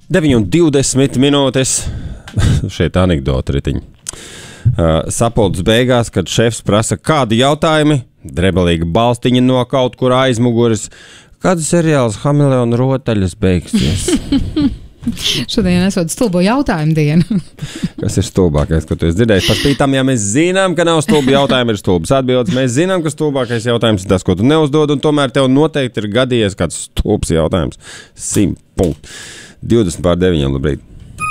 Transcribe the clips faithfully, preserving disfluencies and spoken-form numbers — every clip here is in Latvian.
deviņi un divdesmit minūtes. Šeit anekdota ritiņa. Uh, sapulces beigās, kad šefs prasa, kādi jautājumi, drebelīga balstiņa no kaut kur aizmuguras, kad seriāls Hameleona rotaļas beigsies. Šodien esot stulbo jautājumu dienu. Kas ir stulbākais, ko tu esi dzirdējis? Par spītām, ja mēs zinām, ka nav stulbi jautājumi, ir stulbas atbildes. Mēs zinām, ka stulbākais jautājums ir tas, ko tu neuzdod, un tomēr tev noteikti ir gadījies kāds stulbs jautājums. Simt punktu. divdesmit pār deviņiem, labrīt.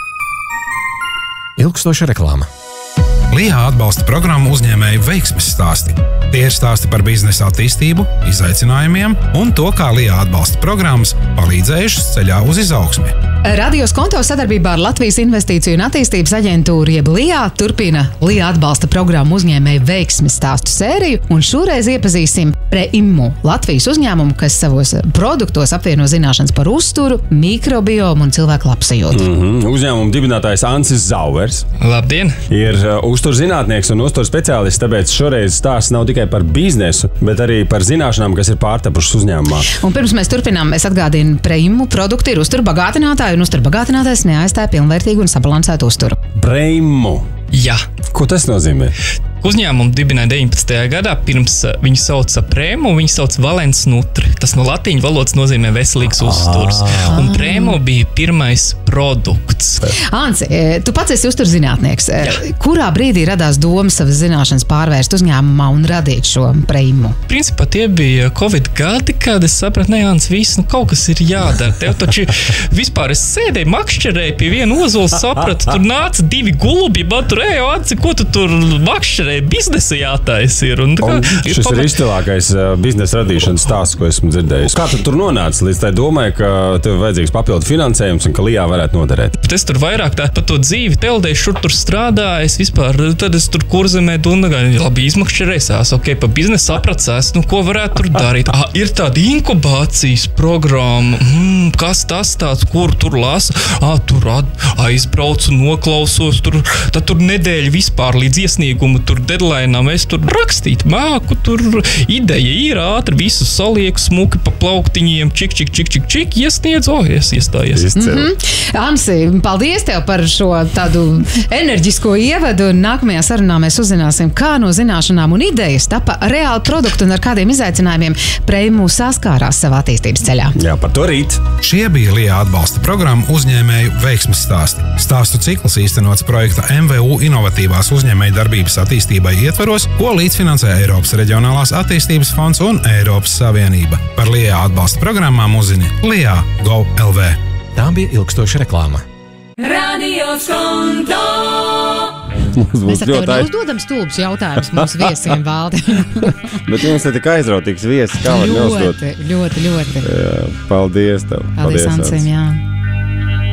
Ilgstoša reklāma. Lijā atbalsta programmu uzņēmēju veiksmes stāsti. Tie ir stāsti par biznesa attīstību, izaicinājumiem un to, kā Lijā atbalsta programmas palīdzējušas ceļā uz izaugsmi. Radios konto sadarbībā ar Latvijas Investīciju un attīstības aģentūru jeb Lijā turpina Lijā atbalsta programmu uzņēmēju veiksmes stāstu sēriju, un šoreiz iepazīsim Preimmu, Latvijas uzņēmumu, kas savos produktos apvieno zināšanas par uzturu, mikrobiomu un cilvēku labsajūtu. Mm-hmm. Uzņēmuma dibinātājs Ansis Zauvers. Labdien! Ir uh, uzturzinātnieks un uzturspeciālists, tāpēc šoreiz stāsts nav tikai par biznesu, bet arī par zināšanām, kas ir pārtapušas uzņēmumā. Un pirms mēs turpinām, es atgādinu, Preimmu produkti ir uzturbagātinātāji, un uzturbagātinātājs neaizstāja pilnvērtīgu un sabalansētu uzturu. Preimmu. Jā. Ko tas nozīmē? Uzņēmumu dibināja deviņpadsmitajā gadā, pirms viņu sauca Prēmu, viņu sauc Valens Nutri. Tas no latīņu valodas nozīmē veselīgs uzturs. Un Prēmu bija pirmais produkts. Ansi, tu pats esi uzturzinātnieks. Kurā brīdī radās doma savas zināšanas pārvērst uzņēmumā un radīt šo Prēmu? Principā tie bija Covid gadi, kad es sapratu, ne, Ants, viss, nu kaut kas ir jādara. Tev taču vispār es sēdēju, makšķerēju pie viena ozola, sapratu, tur nāca divi gulubi, man tur, ej, Anci, ko tu tur makšķerēji? Biznesa jātais ir. Un, kā, ir šis pamat... ir izcilākais uh, biznesa radīšanas stāsts, ko esmu dzirdējis. Kā tu tur nonāci līdz tai domai, ka tev vajadzīgs papildu finansējums un ka Lijā varētu noderēt? Es tur vairāk tā pa to dzīvi teldēju, šur tur strādāju, es vispār, tad es tur kurzemē dundagāju, labi izmakšķerēsās, ok, pa biznesa apracēs, nu ko varētu tur darīt? Ah, ir tāda inkubācijas programma, hmm, kas tas tāds, kur tur lasa? Ah, tur aizbraucu, noklausos, tur, tad tur nedēļa vispār līdz iesniegumu, tur deadline'am es tur rakstīt māku, tur ideja ir ātri, visu salieku smuki pa plauktiņiem, čik, čik, čik, čik, čik, iesniedz, o, es iestājies. Mm-hmm. Ansi, paldies tev par šo tādu enerģisko ievadu, un nākamajā sarunā mēs uzzināsim, kā no zināšanām un idejas tapa reāli produktu un ar kādiem izaicinājumiem Preimmu saskārās savā attīstības ceļā. Jā, par to rīt. Šie bija Lijā atbalsta programma uzņēmēju veiksmes stāsti. Stāstu cikls īstenots projekta M V U inovatīvās uzņēmēju darbības attīstībai ietvaros, ko līdzfinansē Eiropas Reģionālās attīstības fonds un Eiropas Savienība. Par Lijā atbalsta programmām uzzini Lijā Go L V. Tā bija ilgstoša reklāma. Radios konto! Mēs ar tevi neuzdodam stulbus jautājumus mūsu viesiem, Valdi. Bet jums ir tik aizrautīgs viesis, kā var neuzdot? Ļoti, ļoti, ļoti. Jā, paldies tev. Paldies, paldies Ansim, jā.